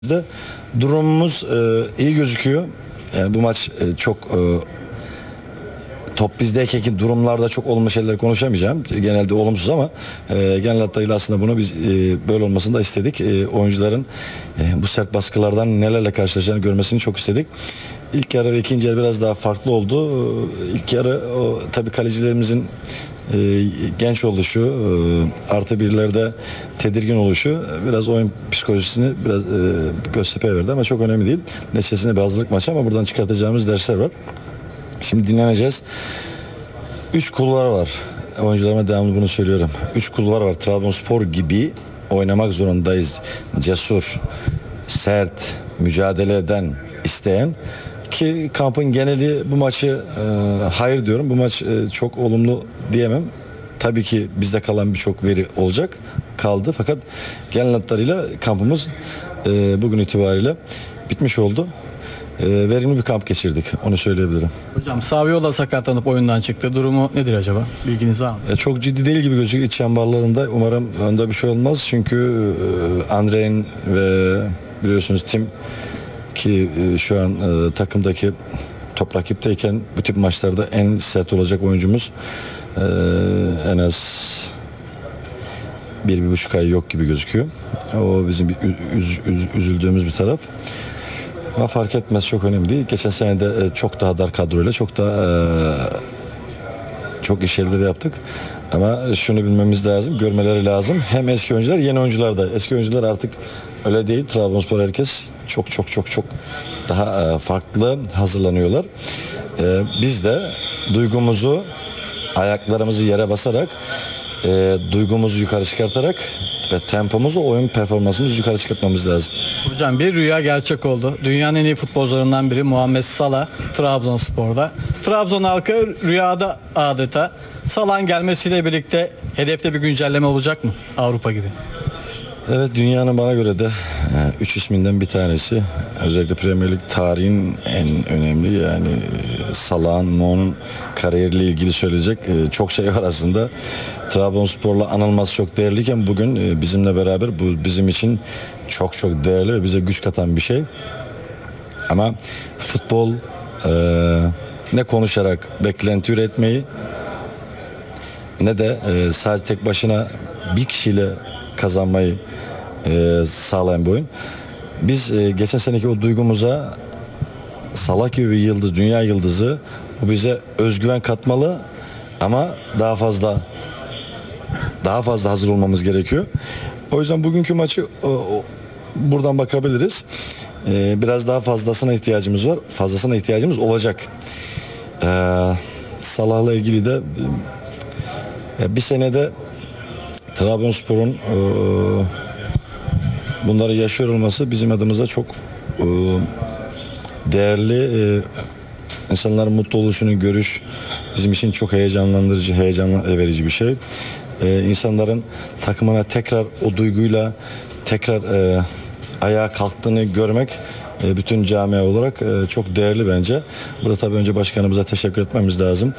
de durumumuz iyi gözüküyor. Yani bu maç çok top bizdeyken ki durumlarda çok olumlu şeyler konuşamayacağım. Genelde olumsuz ama genel hatlarıyla aslında bunu biz böyle olmasını da istedik. Oyuncuların bu sert baskılardan nelerle karşılaşacağını görmesini çok istedik. İlk yarı ve ikinci yarı biraz daha farklı oldu. İlk yarı tabii kalecilerimizin genç oluşu, artı birlerde tedirgin oluşu biraz oyun psikolojisini biraz Göztepe'ye verdi ama çok önemli değil. Neticesinde bir hazırlık maçı ama buradan çıkartacağımız dersler var. Şimdi dinleneceğiz. 3 kulvar var. Oyuncularıma devamlı bunu söylüyorum. 3 kulvar var. Trabzonspor gibi oynamak zorundayız. Cesur, sert, mücadele eden, isteyen ki kampın geneli bu maçı hayır diyorum. Bu maç çok olumlu diyemem. Tabii ki bizde kalan birçok veri olacak. Kaldı fakat genel hatlarıyla kampımız bugün itibariyle bitmiş oldu. Verimli bir kamp geçirdik. Onu söyleyebilirim. Hocam Saviola sakatlanıp oyundan çıktı. Durumu nedir acaba? Bilginiz var mı? Çok ciddi değil gibi gözüküyor iç çemberlerinde. Umarım onda bir şey olmaz. Çünkü Andre'in ve biliyorsunuz Tim ki şu an takımdaki top rakipteyken bu tip maçlarda en sert olacak oyuncumuz en az 1,5 ay yok gibi gözüküyor. O bizim bir üzüldüğümüz bir taraf. Ama fark etmez, çok önemli değil. Geçen sene de çok daha dar kadroyla çok daha çok iş elde yaptık. Ama şunu bilmemiz lazım, görmeleri lazım. Hem eski oyuncular, yeni oyuncular da. Eski oyuncular artık öyle değil. Trabzonspor herkes çok daha farklı hazırlanıyorlar. Biz de duygumuzu, ayaklarımızı yere basarak, duygumuzu yukarı çıkartarak ve tempomuzu, oyun performansımızı yukarı çıkartmamız lazım. Hocam bir rüya gerçek oldu. Dünyanın en iyi futbolcularından biri Muhammed Salah Trabzonspor'da. Trabzon halkı rüyada adeta. Salah'ın gelmesiyle birlikte hedefte bir güncelleme olacak mı Avrupa gibi? Evet, dünyanın bana göre de 3 isminden bir tanesi. Özellikle Premier Lig tarihinin en önemli, yani Salah'ın, Mo'nun kariyeriyle ilgili söyleyecek çok şey var aslında. Trabzonspor'la anılması çok değerliyken bugün bizimle beraber bu bizim için çok değerli ve bize güç katan bir şey. Ama futbol ne konuşarak beklenti üretmeyi ne de sadece tek başına bir kişiyle kazanmayı sağlayan bir oyun. Biz geçen seneki o duygumuza Salah gibi bir yıldız, dünya yıldızı, bu bize özgüven katmalı ama daha fazla hazır olmamız gerekiyor. O yüzden bugünkü maçı buradan bakabiliriz. Biraz daha fazlasına ihtiyacımız var. Fazlasına ihtiyacımız olacak. Salah'la ilgili de bir senede Trabzonspor'un bunları yaşıyor olması bizim adımıza çok değerli. İnsanların mutlu oluşunu görüş bizim için çok heyecanlandırıcı, heyecan verici bir şey. İnsanların takımına tekrar o duyguyla tekrar ayağa kalktığını görmek bütün camia olarak çok değerli bence. Burada tabii önce başkanımıza teşekkür etmemiz lazım.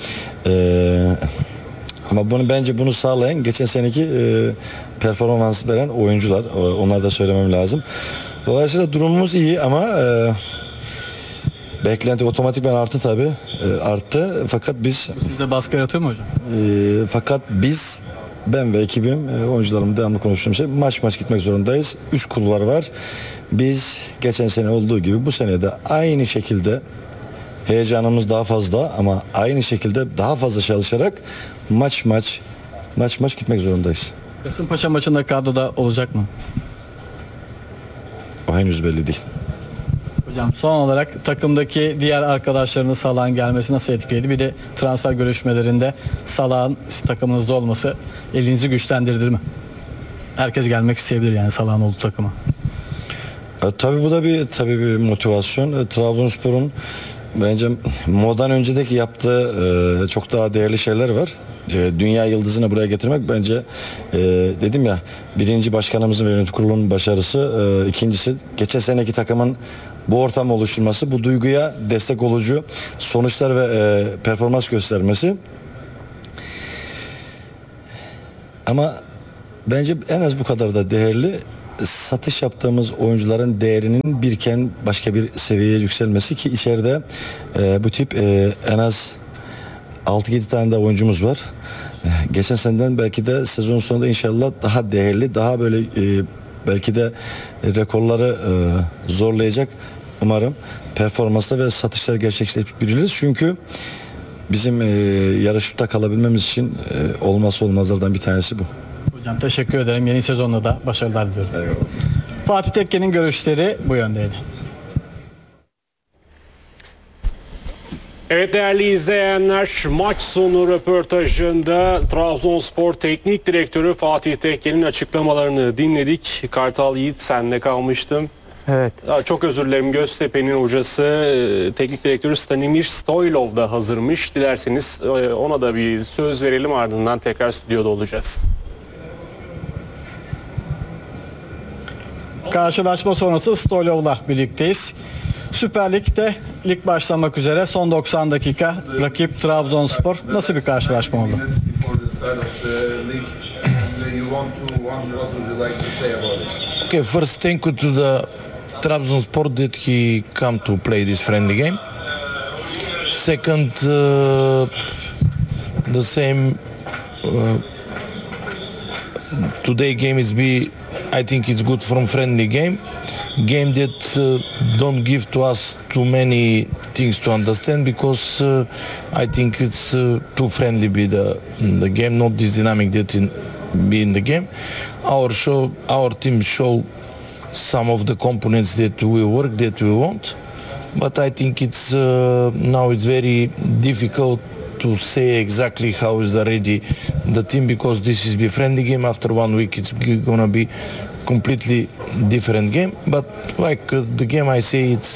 Ama bunu sağlayan geçen seneki performans veren oyuncular. Onları da söylemem lazım. Dolayısıyla durumumuz iyi ama beklenti otomatikman arttı tabii. Arttı fakat biz Sizde baskı yaratıyor mu hocam? Ben ve ekibim, oyuncularımla devamlı konuştuğum şey, maç gitmek zorundayız. 3 kulvar var. Biz geçen sene olduğu gibi bu sene de aynı şekilde heyecanımız daha fazla ama aynı şekilde daha fazla çalışarak maç gitmek zorundayız. Kasımpaşa maçında kadroda olacak mı? O henüz belli değil. Hocam son olarak takımdaki diğer arkadaşlarının Salah'ın gelmesi nasıl etkiledi? Bir de transfer görüşmelerinde Salah'ın takımınızda olması elinizi güçlendirdi mi? Herkes gelmek isteyebilir yani Salah'ın olduğu takıma. Tabii bu da bir motivasyon. Trabzonspor'un bence modan öncedeki yaptığı çok daha değerli şeyler var. Dünya yıldızını buraya getirmek bence dedim ya, birinci başkanımızın ve yönetim kurulunun başarısı, ikincisi geçen seneki takımın bu ortamı oluşturması, bu duyguya destek olucu sonuçlar ve performans göstermesi. Ama bence en az bu kadar da değerli satış yaptığımız oyuncuların değerinin birken başka bir seviyeye yükselmesi ki içeride bu tip en az 6-7 tane de oyuncumuz var. Geçen seneden belki de sezon sonunda inşallah daha değerli, daha böyle belki de rekorları zorlayacak umarım performansla ve satışlar gerçekleştirebiliriz. Çünkü bizim yarışta kalabilmemiz için olmazsa olmazlardan bir tanesi bu. Hocam teşekkür ederim. Yeni sezonda da başarılar diliyorum. Eyvallah. Fatih Tekke'nin görüşleri bu yöndeydi. Evet değerli izleyenler, maç sonu röportajında Trabzonspor Teknik Direktörü Fatih Tekke'nin açıklamalarını dinledik. Kartal Yiğit, senle kalmıştım. Evet. Çok özür dilerim, Göztepe'nin hocası teknik direktörü Stanimir Stoylov da hazırmış. Dilerseniz ona da bir söz verelim, ardından tekrar stüdyoda olacağız. Karşılaşma sonrası Stoylov'la birlikteyiz. Süper Lig'de lig başlamak üzere, son 90 dakika rakip Trabzonspor. Nasıl bir karşılaşma oldu? Okay, first thank you to the Trabzonspor that he come to play this friendly game. Second, the same today game is I think it's good from friendly game that don't give to us too many things to understand because I think it's too friendly be the game, not this dynamic that be in the game. Our team show some of the components that we work, that we want, but I think it's now it's very difficult to say exactly how is already the team because this is be friendly game. After 1 week it's gonna be completely different game, but like the game I say it's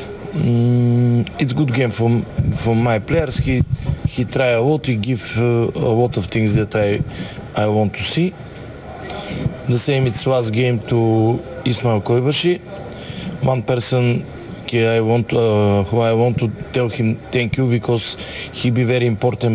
good game for my players. He try a lot, he give a lot of things that I want to see. The same it was game to Ismail Koybashi, one person who I want to tell him thank you because he be very important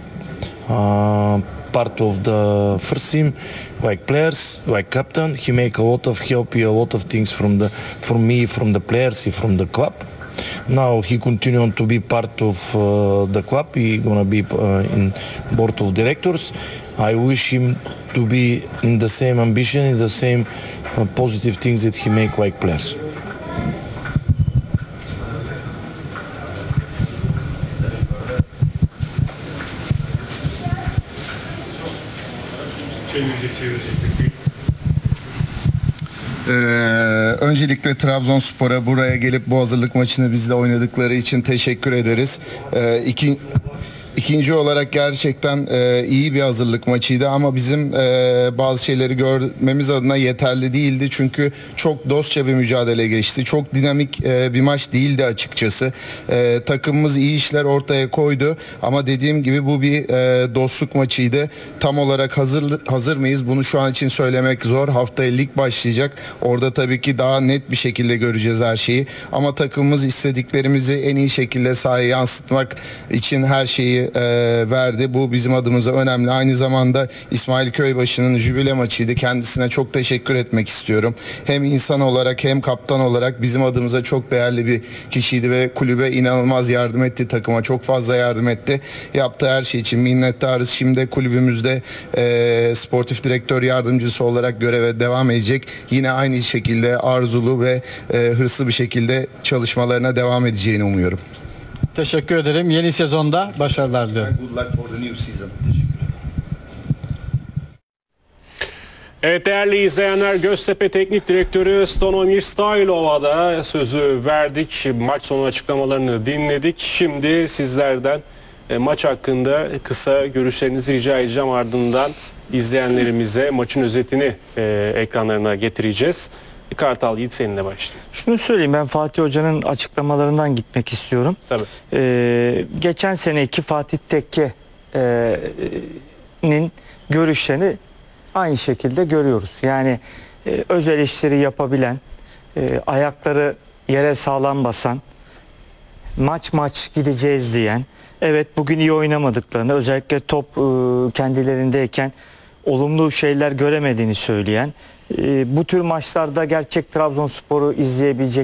part of the first team, like players, like captain. He make a lot of help, a lot of things from me, from the players, from the club. Now he continue to be part of the club. He gonna be in board of directors. I wish him to be in the same ambition, in the same positive things that he make like players. Öncelikle Trabzonspor'a buraya gelip bu hazırlık maçını bizle oynadıkları için teşekkür ederiz. İkinci olarak gerçekten iyi bir hazırlık maçıydı ama bizim bazı şeyleri görmemiz adına yeterli değildi. Çünkü çok dostça bir mücadele geçti. Çok dinamik bir maç değildi açıkçası. Takımımız iyi işler ortaya koydu ama dediğim gibi bu bir dostluk maçıydı. Tam olarak hazır mıyız? Bunu şu an için söylemek zor. Haftaya lig başlayacak. Orada tabii ki daha net bir şekilde göreceğiz her şeyi. Ama takımımız istediklerimizi en iyi şekilde sahaya yansıtmak için her şeyi verdi. Bu bizim adımıza önemli. Aynı zamanda İsmail Köybaşı'nın jübile maçıydı. Kendisine çok teşekkür etmek istiyorum. Hem insan olarak hem kaptan olarak bizim adımıza çok değerli bir kişiydi ve kulübe inanılmaz yardım etti. Takıma çok fazla yardım etti. Yaptığı her şey için minnettarız. Şimdi kulübümüzde sportif direktör yardımcısı olarak göreve devam edecek. Yine aynı şekilde arzulu ve hırslı bir şekilde çalışmalarına devam edeceğini umuyorum. Teşekkür ederim. Yeni sezonda başarılar diliyorum. Good luck for the new season. Evet değerli izleyenler, Göztepe Teknik Direktörü Stanimir Stoylov'a da sözü verdik. Maç sonu açıklamalarını dinledik. Şimdi sizlerden maç hakkında kısa görüşlerinizi rica edeceğim. Ardından izleyenlerimize maçın özetini ekranlarına getireceğiz. Kartal Yiğit, seninle başlayalım. Şunu söyleyeyim, ben Fatih Hoca'nın açıklamalarından gitmek istiyorum. Tabii. Geçen seneki Fatih Tekke'nin görüşlerini aynı şekilde görüyoruz. Yani öz eleştiri yapabilen, ayakları yere sağlam basan, maç gideceğiz diyen, evet bugün iyi oynamadıklarını, özellikle top kendilerindeyken olumlu şeyler göremediğini söyleyen, bu tür maçlarda gerçek Trabzonspor'u izleyebilecek